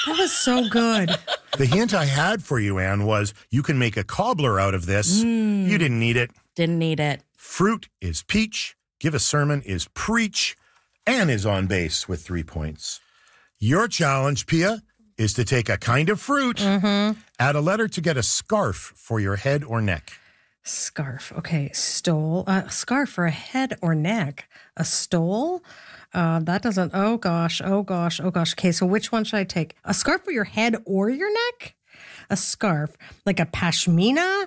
That was so good. The hint I had for you, Anne, was you can make a cobbler out of this. You didn't need it. Didn't need it. Fruit is peach. Give a sermon is preach. Anne is on base with 3 points. Your challenge, Pia, is to take a kind of fruit, add a letter to get a scarf for your head or neck. Scarf. Okay. Stole. Scarf for a head or neck. A stole? That doesn't. Oh, gosh. Okay. So which one should I take? A scarf for your head or your neck? A scarf. Like a pashmina?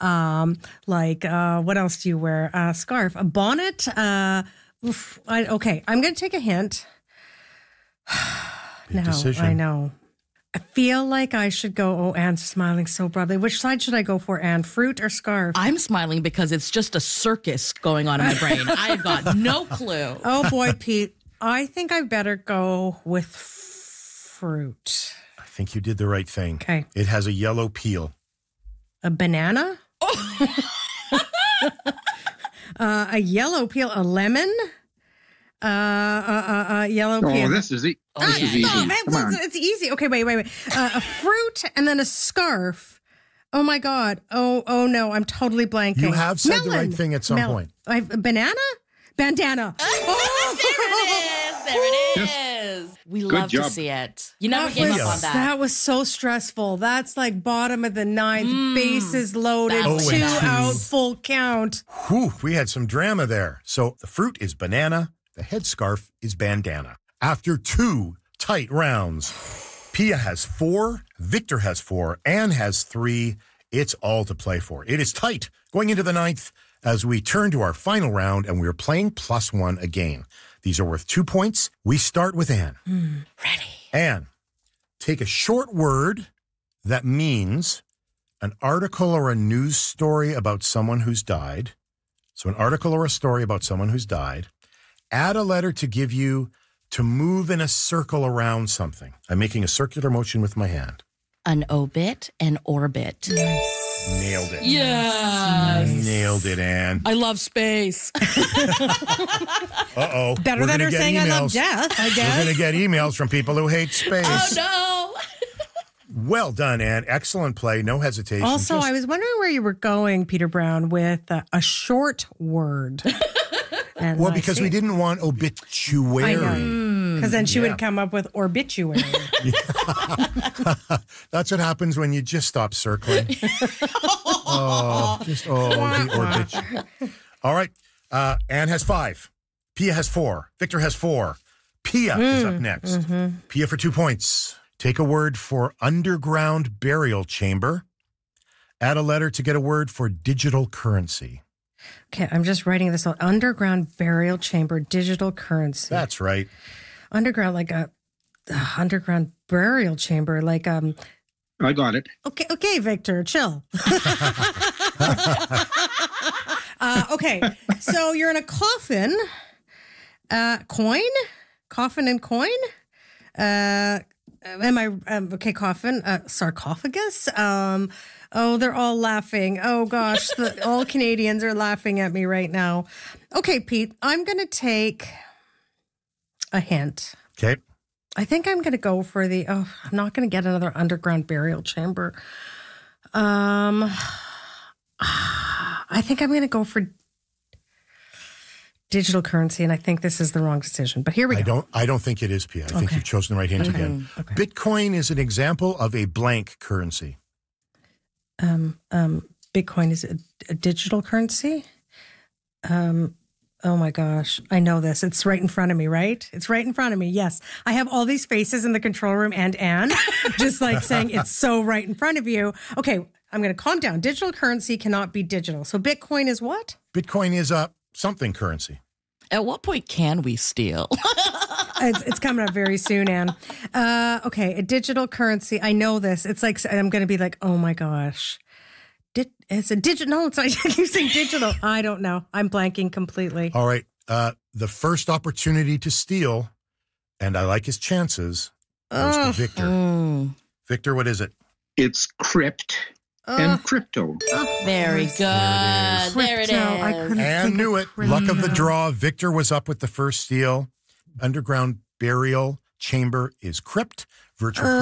What else do you wear? A scarf. A bonnet? Okay. I'm going to take a hint. Big decision. I know. I feel like I should go. Oh, Anne's smiling so broadly. Which side should I go for, Anne? Fruit or scarf? I'm smiling because it's just a circus going on in my brain. I've got no clue. Oh, boy, Pete. I think I better go with fruit. I think you did the right thing. Okay. It has a yellow peel. A banana? A yellow peel. A lemon? Yellow peel. Oh, this is easy. No, man, Come on. it's easy. Okay, wait. A fruit and then a scarf. Oh my God. Oh no, I'm totally blanking. You have said the Melon. right thing at some point. A banana? Bandana. There it is. We love to job. see it. You never gave up on that. That was so stressful. That's like bottom of the ninth, bases loaded, That was 2 nice. out, full count. Whew, we had some drama there. So the fruit is banana. The headscarf is bandana. After 2 tight rounds, Pia has 4, Victor has 4, Anne has 3. It's all to play for. It is tight going into the 9th as we turn to our final round, and we're playing +1 again. These are worth 2 points. We start with Anne. Ready. Anne, take a short word that means an article or a news story about someone who's died. So an article or a story about someone who's died. Add a letter to give you to move in a circle around something. I'm making a circular motion with my hand. An obit and orbit. Nailed it. Yes. Nailed it, Anne. I love space. Uh-oh. Better We're than gonna her get saying I love emails. death, I We're guess. going to get emails from people who hate space. Oh, no. Well done, Anne. Excellent play. No hesitation. Also, I was wondering where you were going, Peter Brown, with a short word. And Well, I because see. we didn't want obituary. I know. Because then she Yeah. would come up with obituary. That's what happens when you just stop circling. The orbit. All right. Anne has 5. Pia has 4. Victor has 4. Pia is up next. Pia for 2 points. Take a word for underground burial chamber. Add a letter to get a word for digital currency. Okay, I'm just writing this on. Underground burial chamber, digital currency. That's right. Underground, like a underground burial chamber, like I got it. Okay, Victor, chill. Okay, so you're in a coffin, coffin and coin. Am I okay? Coffin, sarcophagus. Oh, they're all laughing. Oh gosh, all Canadians are laughing at me right now. Okay, Pete, I'm gonna take a hint. Okay. I think I'm going to go for I'm not going to get another underground burial chamber. I think I'm going to go for digital currency, and I think this is the wrong decision. But here we go. I don't think it is, Pia. I think you've chosen the right hint again. Okay. Bitcoin is an example of a blank currency. Bitcoin is a digital currency. Oh my gosh, I know this. It's right in front of me, right? It's right in front of me. Yes. I have all these faces in the control room and Anne, just like saying it's so right in front of you. Okay, I'm going to calm down. Digital currency cannot be digital. So Bitcoin is what? Bitcoin is a something currency. At what point can we steal? It's coming up very soon, Anne. Okay, a digital currency. I know this. It's like, I'm going to be like, oh my gosh. It's a digital. No, it's not. I keep saying digital. I don't know. I'm blanking completely. All right. The first opportunity to steal, and I like his chances, goes to Victor. Victor, what is it? It's crypt and crypto. Very good. There it is. I couldn't Anne think knew of it. Luck of the crypto. draw. Victor was up with the first steal. Underground burial chamber is crypt. Virtual